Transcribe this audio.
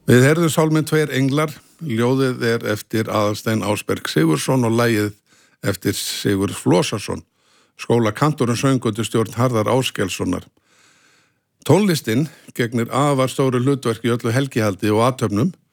Við heyrðum sálminn Tveir englar, ljóðið eftir Aðalstein Ásberg Sigurðsson og lagið eftir Sigurð Flosason, skólakantorinn söng undir stjórn Harðar Áskelssonar. Tónlistin gegnir afar stóru hlutverk í öllu helgihaldi og athöfnum,